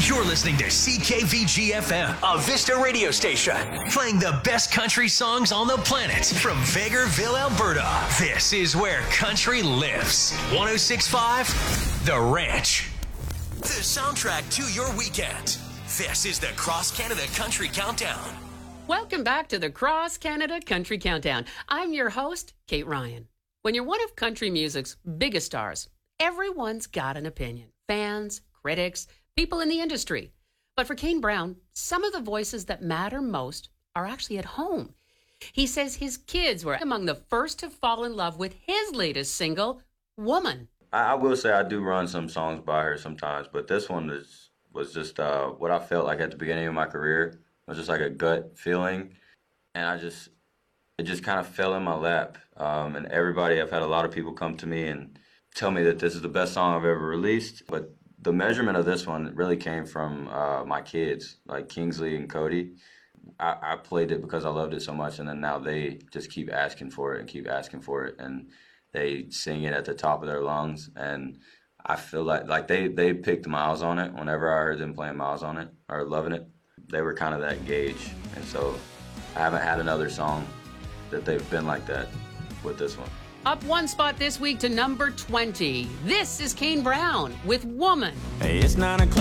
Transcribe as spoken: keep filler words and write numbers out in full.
You're listening to C K V G F M, a Vista radio station, playing the best country songs on the planet from Vegreville, Alberta. This is where country lives. one oh six point five, The Ranch. The soundtrack to your weekend. This is the Cross Canada Country Countdown. Welcome back to the Cross Canada Country Countdown. I'm your host, Kate Ryan. When you're one of country music's biggest stars, everyone's got an opinion. Fans, critics, people in the industry. But for Kane Brown, some of the voices that matter most are actually at home. He says his kids were among the first to fall in love with his latest single, Woman. I, I will say I do run some songs by her sometimes, but this one is, was just uh, what I felt like at the beginning of my career. It was just like a gut feeling, and I just, it just kind of fell in my lap. Um, and everybody, I've had a lot of people come to me and tell me that this is the best song I've ever released, but the measurement of this one really came from uh, my kids, like Kingsley and Cody. I, I played it because I loved it so much, and then now they just keep asking for it and keep asking for it, and they sing it at the top of their lungs. And I feel like like they, they picked Miles on it. Whenever I heard them playing Miles on it or loving it, they were kind of that gauge. And so I haven't had another song that they've been like that with this one. Up one spot this week to number twenty. This is Kane Brown with Woman. Hey, it's nine o'clock.